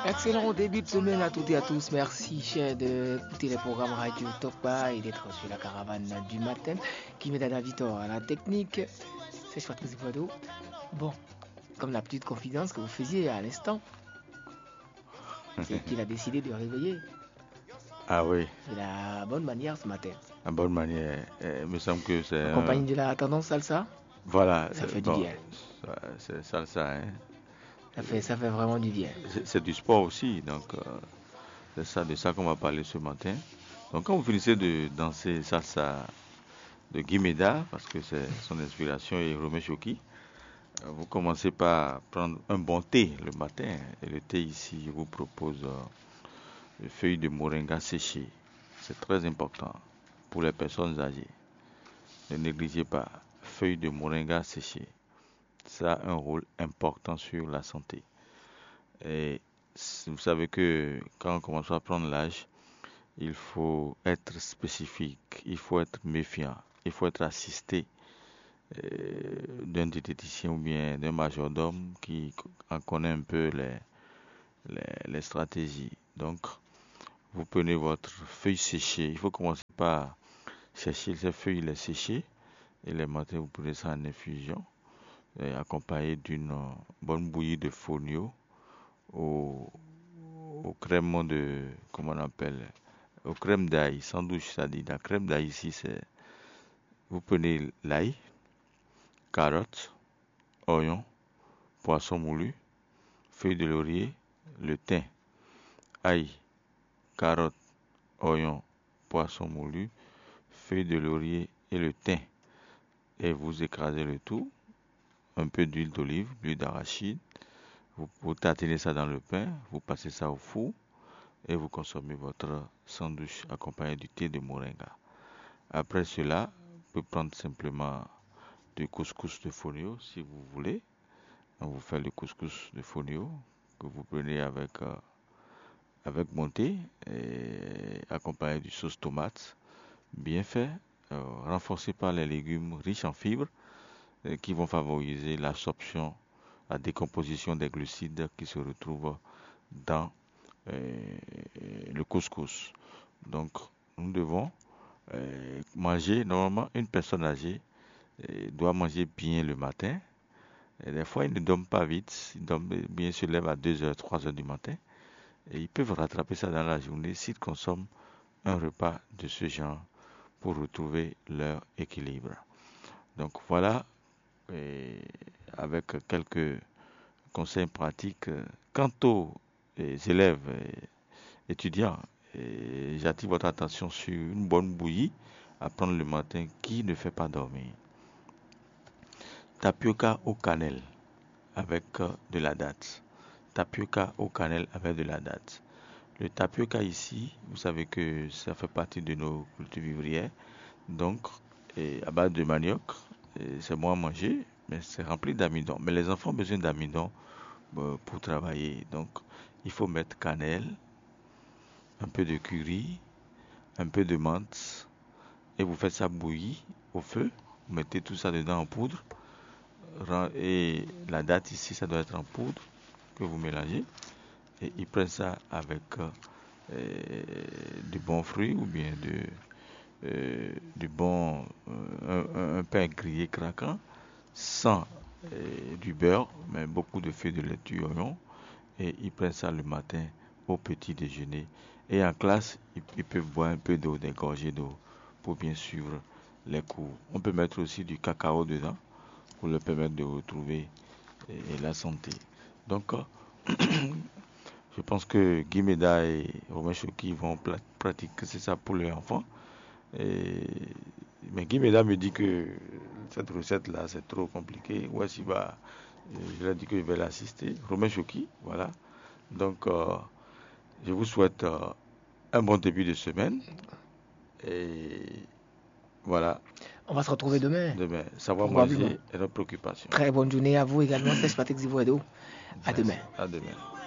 Excellent début de semaine à toutes et à tous. Merci, cher, d'écouter les programmes Radio Topa et d'être sur la caravane du matin qui m'aide à Victor à la technique. C'est Patrice Guado. Bon, comme la petite confidence que vous faisiez à l'instant, c'est qu'il a décidé de réveiller. Ah oui. C'est la bonne manière ce matin. La bonne manière. Il me semble que c'est. En compagnie de la tendance salsa. Voilà. Ça fait du bien. C'est salsa, hein. Ça fait vraiment du bien. C'est du sport aussi, donc c'est de ça qu'on va parler ce matin. Donc quand vous finissez de danser salsa de Guy Médard, parce que c'est son inspiration et Romain Choki, vous commencez par prendre un bon thé le matin. Et le thé ici, je vous propose les feuilles de moringa séchées. C'est très important pour les personnes âgées. Ne négligez pas, feuilles de moringa séchées. Ça a un rôle important sur la santé. Et vous savez que quand on commence à prendre l'âge, il faut être spécifique, il faut être méfiant, il faut être assisté d'un diététicien ou bien d'un majordome qui en connaît un peu les stratégies. Donc, vous prenez votre feuille séchée. Il faut commencer par sécher ces feuilles, les sécher. Et les matins, vous prenez ça en infusion, accompagné d'une bonne bouillie de fonio au crème de, comment on appelle, au crème d'ail, sans douche, ça dit. La crème d'ail ici, c'est, vous prenez l'ail, carottes, oignons, poisson moulu, feuilles de laurier, le thym, ail, carottes, oignons, poisson moulu, feuilles de laurier et le thym. Et vous écrasez le tout, un peu d'huile d'olive, d'huile d'arachide, vous tatinez ça dans le pain, vous passez ça au four et vous consommez votre sandwich accompagné du thé de moringa. Après cela, vous pouvez prendre simplement du couscous de fonio si vous voulez. On vous fait le couscous de fonio que vous prenez avec mon thé et accompagné du sauce tomate bien fait, renforcé par les légumes riches en fibres qui vont favoriser l'absorption, la décomposition des glucides qui se retrouvent dans le couscous. Donc, nous devons manger, normalement, une personne âgée doit manger bien le matin. Et des fois, ils ne dorment pas vite, ils se lèvent à 2h, 3h du matin. Et ils peuvent rattraper ça dans la journée s'ils consomment un repas de ce genre pour retrouver leur équilibre. Donc voilà, avec quelques conseils pratiques. Quant aux élèves étudiants, j'attire votre attention sur une bonne bouillie à prendre le matin qui ne fait pas dormir. Tapioca au cannelle avec de la date. Tapioca au cannelle avec de la date. Le tapioca ici, vous savez que ça fait partie de nos cultures vivrières. Donc, à base de manioc, c'est bon à manger, mais c'est rempli d'amidon. Mais les enfants ont besoin d'amidon pour travailler. Donc, il faut mettre cannelle, un peu de curry, un peu de menthe, et vous faites ça bouillir au feu. Vous mettez tout ça dedans en poudre. Et la date ici, ça doit être en poudre que vous mélangez. Et ils prennent ça avec du bon fruit ou bien un pain grillé craquant sans du beurre, mais beaucoup de feuilles de laitue oignon. Et ils prennent ça le matin au petit déjeuner. Et en classe, ils peuvent boire un peu d'eau, des gorgées d'eau pour bien suivre les cours. On peut mettre aussi du cacao dedans pour leur permettre de retrouver la santé. Donc, je pense que Guy Médard et Romain Choki vont pratiquer ça pour les enfants. Mais Guy Médard me dit que cette recette-là, c'est trop compliqué. Ouais, si bah, je lui ai dit que je vais l'assister. Romain Choki, voilà. Donc, je vous souhaite un bon début de semaine. Et voilà. On va se retrouver demain. Demain, savoir manger est notre préoccupation. Très bonne journée à vous également. C'est Patrick Zivoedo. À demain. À demain.